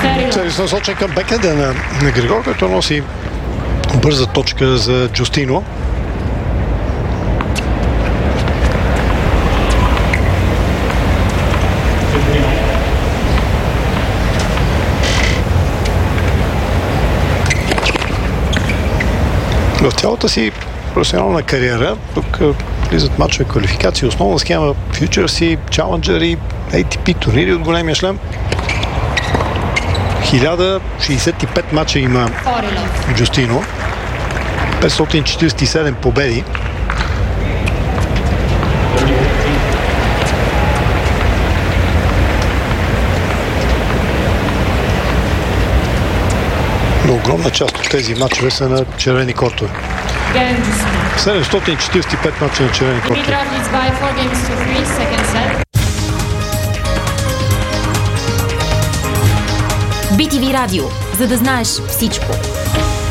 Целенасочен към бекенда на Григор, който носи бърза точка за Джустино. В цялата си професионална кариера, тук влизат мачове, квалификации, основна схема, фьючерси, чаленджери, ATP турнири от големия шлем. 1065 мача има Джустино, 547 победи. Но огромна част от тези мачове са на червени кортове. 745 мача на червени кортове. BTV Радио, за да знаеш всичко.